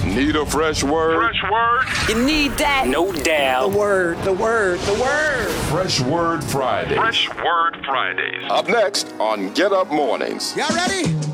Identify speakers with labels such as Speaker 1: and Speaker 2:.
Speaker 1: Need a fresh word?
Speaker 2: Fresh word?
Speaker 3: You need that.
Speaker 4: No doubt.
Speaker 3: The word.
Speaker 1: Fresh Word Fridays.
Speaker 2: Fresh Word Fridays.
Speaker 1: Up next on Get Up Mornings.
Speaker 5: Y'all ready?